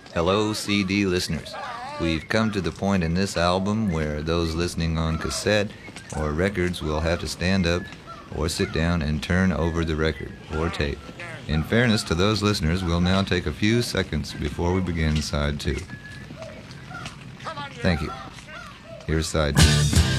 Hello, CD listeners. We've come to the point in this album where those listening on cassette or records will have to stand up or sit down and turn over the record or tape. In fairness to those listeners, we'll now take a few seconds before we begin side 2. Thank you. Here's side 2.